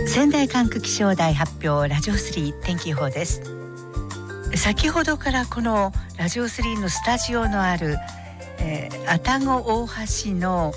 仙台管区気象台発表ラジオ3天気予報です。先ほどからこのラジオ3のスタジオのある、愛宕大橋の、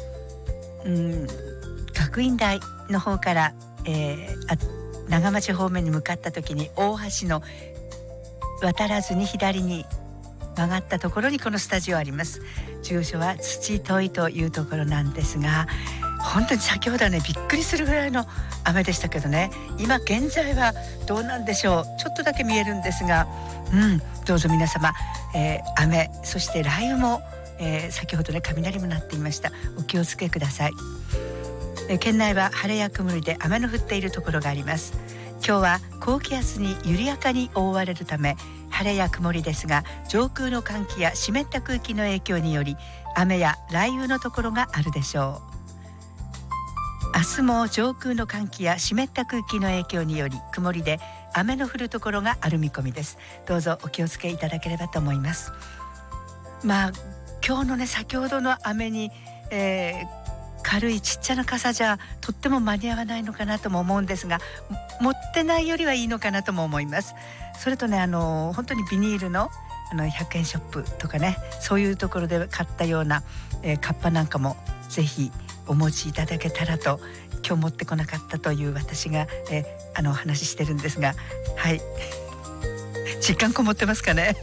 学院大の方から、長町方面に向かった時に大橋の渡らずに左に曲がったところにこのスタジオあります。住所は土問というところなんですが、本当に先ほどはねびっくりするぐらいの雨でしたけどね、今現在はどうなんでしょう。ちょっとだけ見えるんですが、どうぞ皆様、雨そして雷雨も、先ほどね雷も鳴っていました。お気をつけください。県内は晴れや曇りで雨の降っているところがあります。今日は高気圧に緩やかに覆われるため晴れや曇りですが、上空の寒気や湿った空気の影響により雨や雷雨のところがあるでしょう。明日も上空の寒気や湿った空気の影響により曇りで雨の降るところがある見込みです。どうぞお気をつけいただければと思います。今日のね先ほどの雨に、軽いちっちゃな傘じゃとっても間に合わないのかなとも思うんですが、持ってないよりはいいのかなとも思います。それとね本当にビニールの100円ショップとかね、そういうところで買ったような、カッパなんかもぜひお持ちいただけたらと、今日持ってこなかったという私が、お話ししてるんですが、はい実感こもってますかね。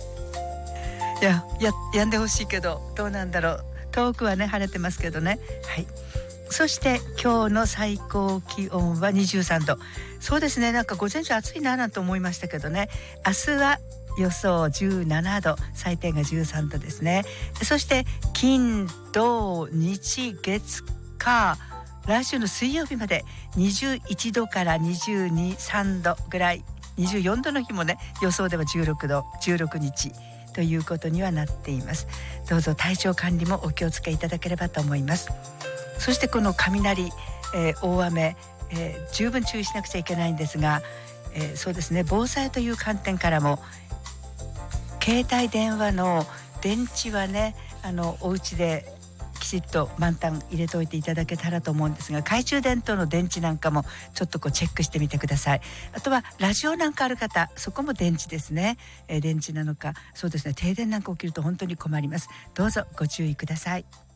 やんでほしいけどどうなんだろう。遠くはね晴れてますけどね。はい。そして今日の最高気温は23度。そうですね、なんか午前中暑いななんて思いましたけどね。明日は予想17度、最低が13度ですね。そして金土日月火、来週の水曜日まで21度から22、3度ぐらい、24度の日もね予想では16度、16日ということにはなっています。どうぞ体調管理もお気をつけいただければと思います。そしてこの雷、大雨、十分注意しなくちゃいけないんですが、そうですね、防災という観点からも携帯電話の電池はねお家できちっと満タン入れておいていただけたらと思うんですが、懐中電灯の電池なんかもちょっとチェックしてみてください。あとはラジオなんかある方、そこも電池ですね、電池なのか、そうですね、停電なんか起きると本当に困ります。どうぞご注意ください。